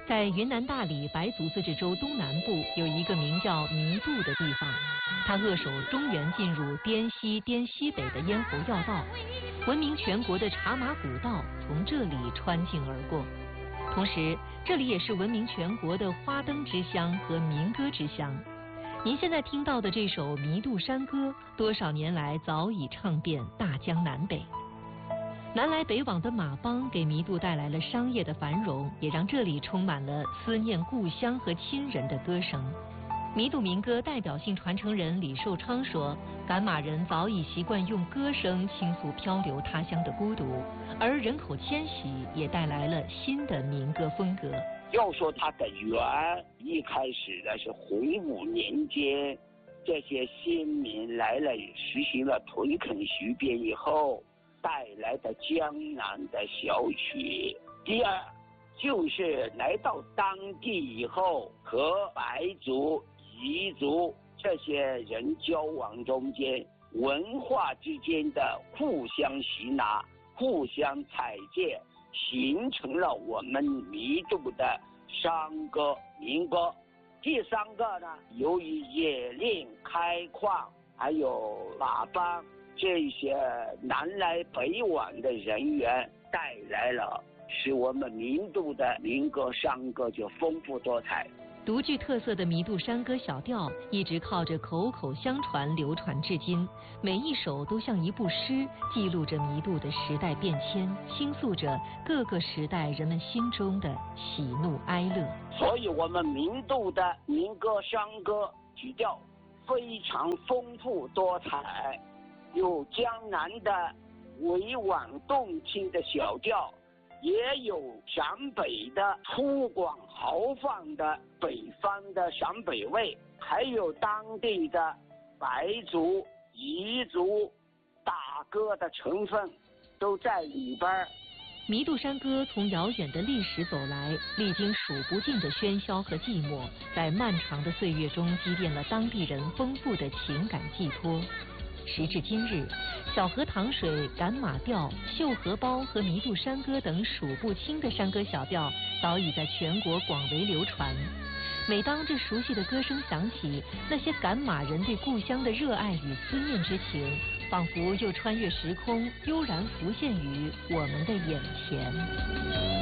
在云南大理白族自治州东南部有一个名叫弥渡的地方，它扼守中原进入滇西、滇西北的咽喉要道，闻名全国的茶马古道从这里穿境而过。同时，这里也是闻名全国的花灯之乡和民歌之乡。您现在听到的这首《弥渡山歌》，多少年来早已唱遍大江南北。南来北往的马帮给弥渡带来了商业的繁荣，也让这里充满了思念故乡和亲人的歌声。弥渡民歌代表性传承人李寿昌说，赶马人早已习惯用歌声倾诉漂流他乡的孤独，而人口迁徙也带来了新的民歌风格。 要说它的源，一开始呢是洪武年间，这些先民来了，实行了屯垦徐编以后带来的江南的小曲。第二，就是来到当地以后，和白族、彝族这些人交往中间，文化之间的互相吸纳、互相采借，形成了我们弥渡的商歌、民歌。第三个呢，由于冶炼、开矿，还有马帮这些南来北往的人员，带来了使我们弥渡的民歌、商歌就丰富多彩。 独具特色的弥渡山歌小调一直靠着口口相传流传至今，每一首都像一部诗，记录着弥渡的时代变迁，倾诉着各个时代人们心中的喜怒哀乐。 所以我们弥渡的民歌、商歌曲调非常丰富多彩，有江南的委婉动听的小调，也有陕北的粗犷豪放的北方的陕北味，还有当地的白族、彝族打歌的成分都在里边。 弥渡山歌从遥远的历史走来，历经数不尽的喧嚣和寂寞，在漫长的岁月中积淀了当地人丰富的情感寄托。时至今日，小河淌水、赶马调、绣荷包和弥渡山歌等数不清的山歌小调早已在全国广为流传。每当这熟悉的歌声响起，那些赶马人对故乡的热爱与思念之情，仿佛又穿越时空，悠然浮现于我们的眼前。